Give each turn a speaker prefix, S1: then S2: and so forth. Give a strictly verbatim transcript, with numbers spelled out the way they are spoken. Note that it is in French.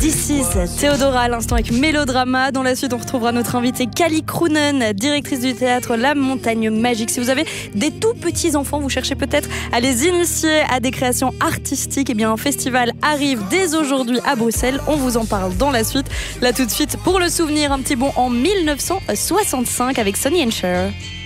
S1: This is Théodora à l'instant avec Mélodrama. Dans la suite, on retrouvera notre invitée Kali Krounen, directrice du théâtre La Montagne Magique. Si vous avez des tout petits enfants, vous cherchez peut-être à les initier à des créations artistiques, eh bien un festival arrive dès aujourd'hui à Bruxelles. On vous en parle dans la suite. Là tout de suite, pour le souvenir, un petit bond en mille neuf cent soixante-cinq avec Sonny and Cher.